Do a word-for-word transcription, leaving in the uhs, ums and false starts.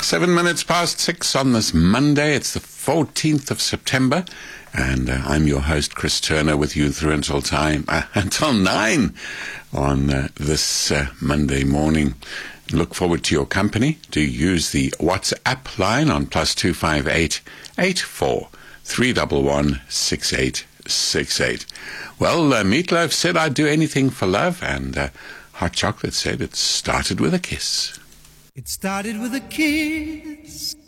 Seven minutes past six on this Monday. It's the fourteenth of September, and uh, I'm your host, Chris Turner, with you through until time uh, until nine on uh, this uh, Monday morning. Look forward to your company. Do use the WhatsApp line on plus two five eight eight four three one one six eight six eight. Well, uh, Meatloaf said I'd do anything for love, and uh, Hot Chocolate said it started with a kiss. It started with a kiss.